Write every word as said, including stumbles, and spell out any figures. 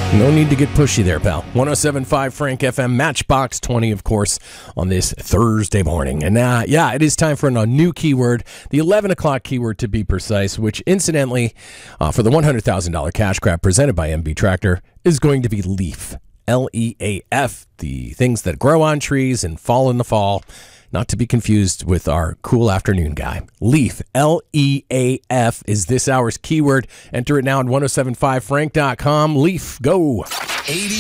No need to get pushy there, pal. one oh seven point five Frank F M, Matchbox twenty, of course, on this Thursday morning. And uh, yeah, it is time for a new keyword, the eleven o'clock keyword to be precise, which incidentally, uh, for the one hundred thousand dollars cash grab presented by M B Tractor, is going to be leaf. L E A F, the things that grow on trees and fall in the fall. Not to be confused with our cool afternoon guy. Leaf, L E A F, is this hour's keyword. Enter it now on ten seventy-five frank dot com. Leaf, go. eighty